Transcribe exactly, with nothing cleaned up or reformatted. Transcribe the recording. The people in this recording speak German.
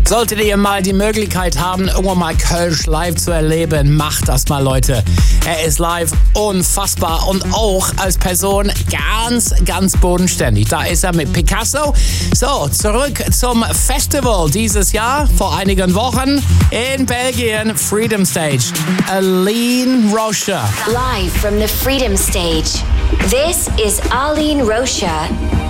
Solltet ihr mal die Möglichkeit haben, irgendwann mal Kölsch live zu erleben, macht das mal, Leute. Er ist live unfassbar und auch als Person ganz, ganz bodenständig. Da ist er mit Picasso. So, zurück zum Festival dieses Jahr, vor einigen Wochen in Belgien, Freedom Stage. Arlene Rocha. Live from the Freedom Stage, this is Arlene Rocha.